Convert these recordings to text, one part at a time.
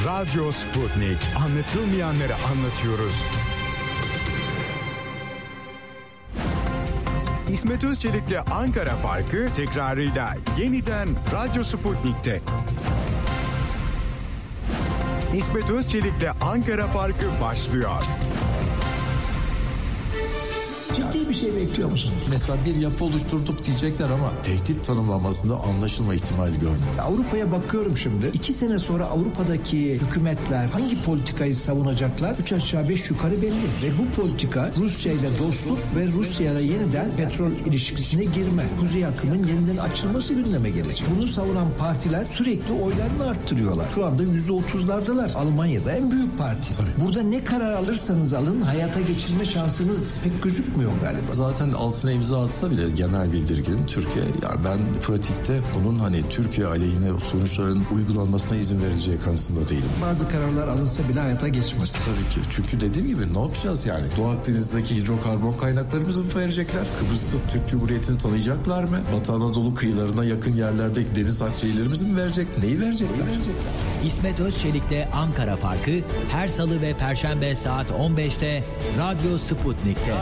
Radyo Sputnik. Anlatılmayanları anlatıyoruz. İsmet Özçelik'le Ankara Farkı tekrarıyla yeniden Radyo Sputnik'te. İsmet Özçelik'le Ankara Farkı başlıyor. Ciddi bir şey bekliyor musunuz? Mesela bir yapı oluşturduk diyecekler ama tehdit tanımlamasında anlaşılma ihtimali görmüyorum. Avrupa'ya bakıyorum şimdi. 2 sene sonra Avrupa'daki hükümetler hangi politikayı savunacaklar? 3 aşağı 5 yukarı belli. Ve bu politika Rusya ile dostluk ve Rusya'da yeniden petrol ilişkisine girme. Kuzey akımın yeniden açılması gündeme gelecek. Bunu savunan partiler sürekli oylarını arttırıyorlar. Şu anda %30'lardalar. Almanya'da en büyük parti. Tabii. Burada ne karar alırsanız alın hayata geçirme şansınız pek gözükmüyor galiba. Zaten altına imza atsa bile genel bildirgenin Türkiye, ya ben pratikte bunun hani Türkiye aleyhine sonuçların uygulanmasına izin verileceği kanısında değilim. Bazı kararlar alınsa bile hayata geçmez. Tabii ki. Çünkü dediğim gibi ne yapacağız yani? Doğu Akdeniz'deki hidrokarbon kaynaklarımızı mı verecekler? Kıbrıs'ta Türk Cumhuriyeti'ni tanıyacaklar mı? Batı Anadolu kıyılarına yakın yerlerdeki deniz akçelerimizi mi verecek? Neyi verecekler? İsmet Özçelik'le Ankara Farkı her salı ve perşembe saat 15'te Radyo Sputnik'te.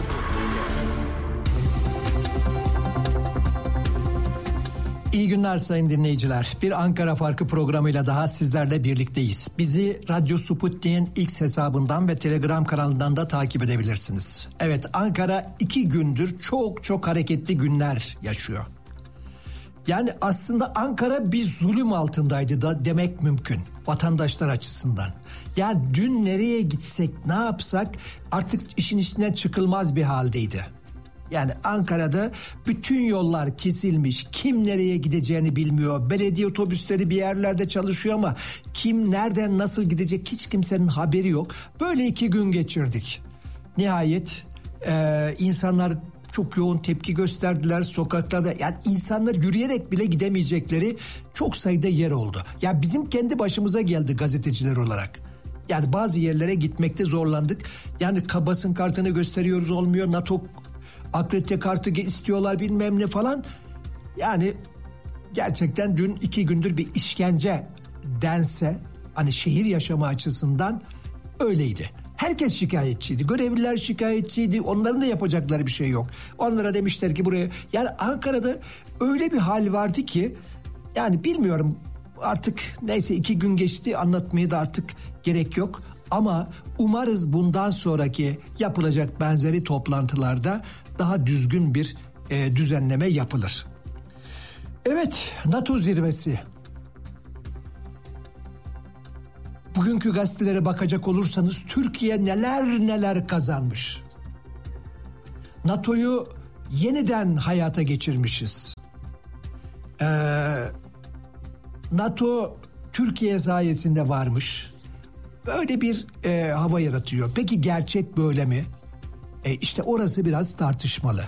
İyi günler sayın dinleyiciler. Bir Ankara Farkı programıyla daha sizlerle birlikteyiz. Bizi Radyo Sputnik'in X hesabından ve Telegram kanalından da takip edebilirsiniz. Evet, Ankara 2 gündür çok hareketli günler yaşıyor. Yani aslında Ankara bir zulüm altındaydı da demek mümkün vatandaşlar açısından. Yani dün nereye gitsek ne yapsak artık işin içinden çıkılmaz bir haldeydi. Yani Ankara'da bütün yollar kesilmiş, kim nereye gideceğini bilmiyor. Belediye otobüsleri bir yerlerde çalışıyor ama kim nereden nasıl gidecek hiç kimsenin haberi yok. Böyle 2 gün geçirdik. Nihayet insanlar çok yoğun tepki gösterdiler sokaklarda. Yani insanlar yürüyerek bile gidemeyecekleri çok sayıda yer oldu. Ya bizim kendi başımıza geldi gazeteciler olarak. Yani bazı yerlere gitmekte zorlandık. Yani basın kartını gösteriyoruz olmuyor. NATO akredite kartı istiyorlar bilmem ne falan. Yani gerçekten dün 2 gündür bir işkence dense hani şehir yaşamı açısından öyleydi. Herkes şikayetçiydi. Görevliler şikayetçiydi. Onların da yapacakları bir şey yok. Onlara demişler ki buraya. Yani Ankara'da öyle bir hal vardı ki yani bilmiyorum artık neyse 2 gün geçti anlatmaya da artık gerek yok. Ama umarız bundan sonraki yapılacak benzeri toplantılarda daha düzgün bir düzenleme yapılır. Evet, NATO zirvesi. Bugünkü gazetelere bakacak olursanız Türkiye neler kazanmış. NATO'yu yeniden hayata geçirmişiz. NATO Türkiye sayesinde varmış. Böyle bir hava yaratıyor. Peki gerçek böyle mi? İşte orası biraz tartışmalı.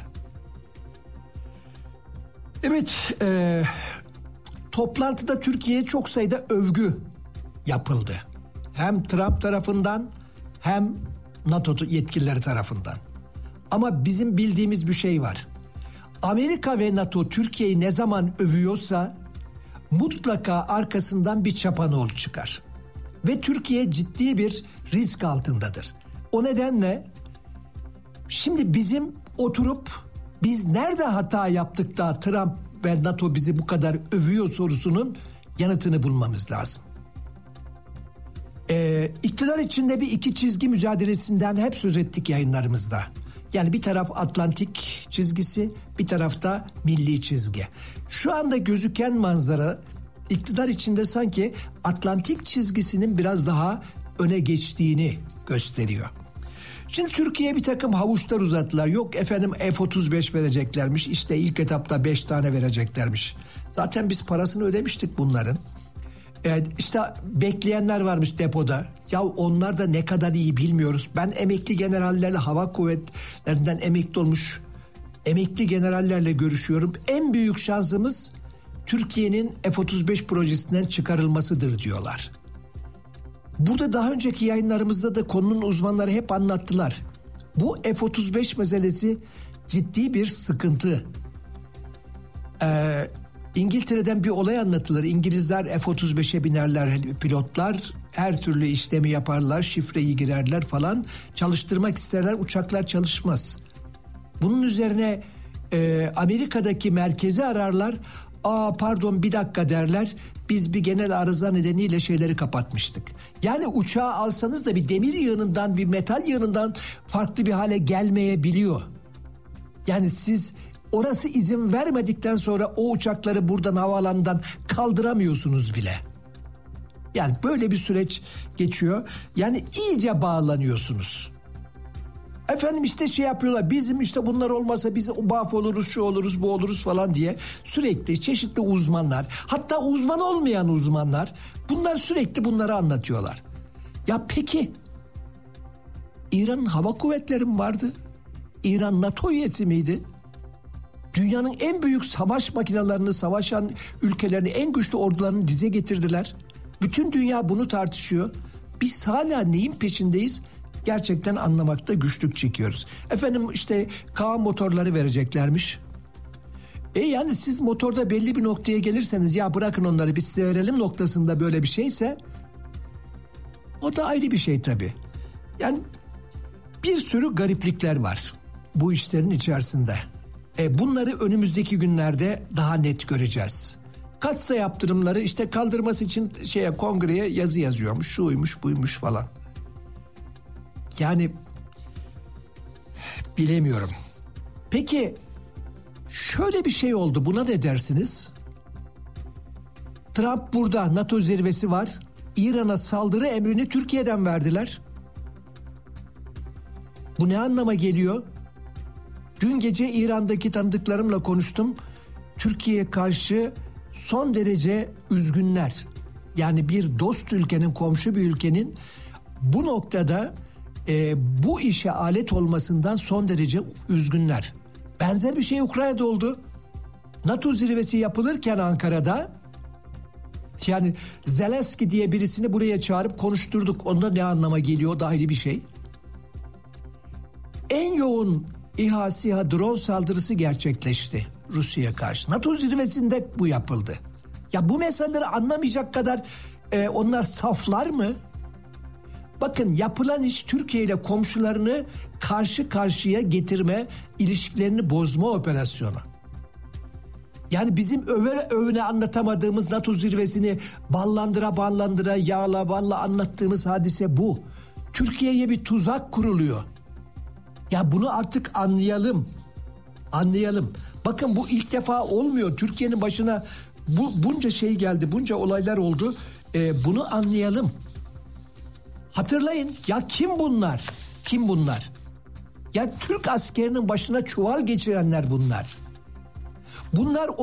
Evet, toplantıda Türkiye'ye çok sayıda övgü yapıldı. Hem Trump tarafından hem NATO yetkilileri tarafından. Ama bizim bildiğimiz bir şey var. Amerika ve NATO Türkiye'yi ne zaman övüyorsa mutlaka arkasından bir çapanoğlu çıkar. Ve Türkiye ciddi bir risk altındadır. O nedenle şimdi bizim oturup biz nerede hata yaptık da Trump ve NATO bizi bu kadar övüyor sorusunun yanıtını bulmamız lazım. İktidar içinde bir 2 çizgi mücadelesinden hep söz ettik yayınlarımızda. Yani bir taraf Atlantik çizgisi, bir tarafta milli çizgi. Şu anda gözüken manzara iktidar içinde sanki Atlantik çizgisinin biraz daha öne geçtiğini gösteriyor. Şimdi Türkiye'ye bir takım havuçlar uzattılar. Yok efendim F-35 vereceklermiş. İşte ilk etapta 5 tane vereceklermiş. Zaten biz parasını ödemiştik bunların. İşte bekleyenler varmış depoda. Ya onlar da ne kadar iyi bilmiyoruz. Ben emekli generallerle hava kuvvetlerinden emekli olmuş emekli generallerle görüşüyorum. En büyük şansımız Türkiye'nin F-35 projesinden çıkarılmasıdır diyorlar. Burada daha önceki yayınlarımızda da konunun uzmanları hep anlattılar. Bu F-35 meselesi ciddi bir sıkıntı. İngiltere'den bir olay anlatılır. İngilizler F-35'e binerler, pilotlar her türlü işlemi yaparlar, şifreyi girerler falan. Çalıştırmak isterler, uçaklar çalışmaz. Bunun üzerine Amerika'daki merkezi ararlar. Pardon bir dakika derler. Biz bir genel arıza nedeniyle şeyleri kapatmıştık. Yani uçağı alsanız da bir demir yığınından, bir metal yığınından farklı bir hale gelmeyebiliyor. Yani siz orası izin vermedikten sonra o uçakları buradan havaalanından kaldıramıyorsunuz bile. Yani böyle bir süreç geçiyor. Yani iyice bağlanıyorsunuz. Efendim işte şey yapıyorlar, bizim işte bunlar olmasa biz mahvoluruz, şu oluruz, bu oluruz falan diye sürekli çeşitli uzmanlar, hatta uzman olmayan uzmanlar bunlar sürekli bunları anlatıyorlar. Ya peki İran'ın hava kuvvetleri mi vardı? İran NATO üyesi miydi? Dünyanın en büyük savaş makinelerini, savaşan ülkelerini, en güçlü ordularını dize getirdiler. Bütün dünya bunu tartışıyor. Biz hala neyin peşindeyiz? Gerçekten anlamakta güçlük çekiyoruz. Efendim işte Kaan motorları vereceklermiş. Yani siz motorda belli bir noktaya gelirseniz ya bırakın onları biz size verelim noktasında böyle bir şeyse o da ayrı bir şey tabii. Yani bir sürü gariplikler var bu işlerin içerisinde. Bunları önümüzdeki günlerde daha net göreceğiz. Kaçsa yaptırımları işte kaldırması için kongreye yazı yazıyormuş, şuymuş, buymuş falan. Yani bilemiyorum. Peki şöyle bir şey oldu, buna ne dersiniz? Trump burada, NATO zirvesi var. İran'a saldırı emrini Türkiye'den verdiler. Bu ne anlama geliyor? Dün gece İran'daki tanıdıklarımla konuştum. Türkiye'ye karşı son derece üzgünler. Yani bir dost ülkenin, komşu bir ülkenin bu noktada bu işe alet olmasından son derece üzgünler. Benzer bir şey Ukrayna'da oldu. NATO zirvesi yapılırken Ankara'da yani Zelenski diye birisini buraya çağırıp konuşturduk. Onda ne anlama geliyor, o da ayrı bir şey. En yoğun İHA, SİHA, drone saldırısı gerçekleşti Rusya'ya karşı. NATO zirvesinde bu yapıldı. Ya bu meseleleri anlamayacak kadar onlar saflar mı? Bakın yapılan iş Türkiye ile komşularını karşı karşıya getirme, ilişkilerini bozma operasyonu. Yani bizim övüne anlatamadığımız NATO zirvesini ballandıra yağla balla anlattığımız hadise bu. Türkiye'ye bir tuzak kuruluyor. Ya bunu artık anlayalım. Bakın bu ilk defa olmuyor. Türkiye'nin başına bunca şey geldi, bunca olaylar oldu. Bunu anlayalım. Hatırlayın ya, kim bunlar? Ya Türk askerinin başına çuval geçirenler bunlar. Bunlar